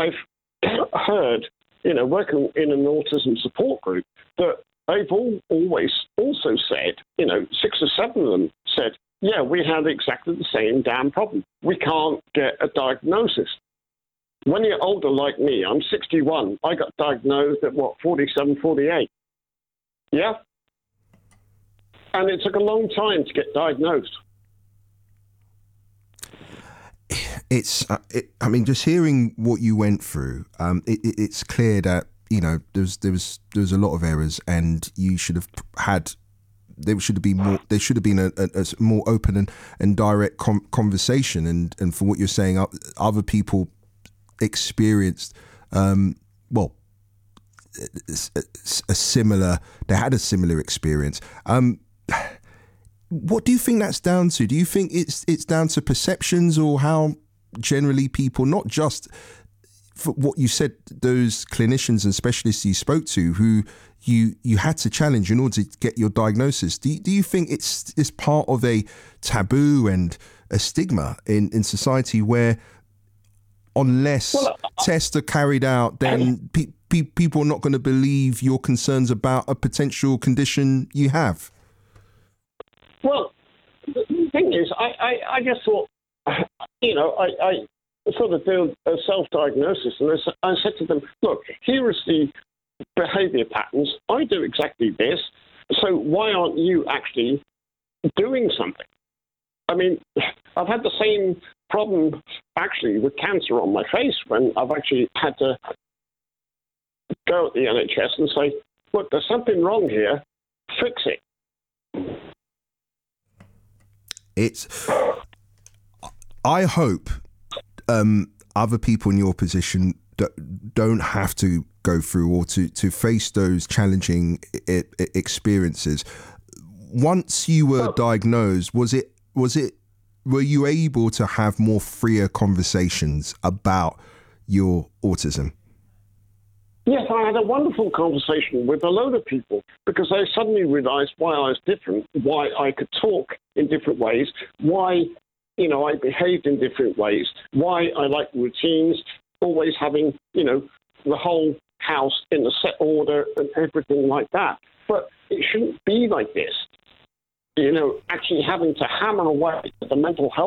I've heard, working in an autism support group, that they've always also said, 6 or 7 of them said, yeah, we had exactly the same damn problem. We can't get a diagnosis. When you're older like me, I'm 61, I got diagnosed at 47, 48. Yeah? And it took a long time to get diagnosed. Just hearing what you went through, it's clear that, there was a lot of errors, and you should have had, there should have been a more open and direct conversation. And for what you're saying, other people experienced, they had a similar experience. What do you think that's down to? Do you think it's down to perceptions, or how generally people, not just for what you said, those clinicians and specialists you spoke to who you had to challenge in order to get your diagnosis? Do you think it's part of a taboo and a stigma in society where unless tests are carried out, then people are not going to believe your concerns about a potential condition you have? Well, the thing is, I just thought, I sort of do a self-diagnosis, and I said to them, look, here is the behavior patterns. I do exactly this, so why aren't you actually doing something? I mean, I've had the same problem, actually, with cancer on my face, when I've actually had to go at the NHS and say, look, there's something wrong here, fix it. I hope other people in your position don't have to go through or to face those challenging experiences. Once you were diagnosed, were you able to have more freer conversations about your autism? Yes, I had a wonderful conversation with a load of people, because I suddenly realized why I was different, why I could talk in different ways, why, I behaved in different ways, why I like routines, always having, the whole house in a set order and everything like that. But it shouldn't be like this. Actually having to hammer away at the mental health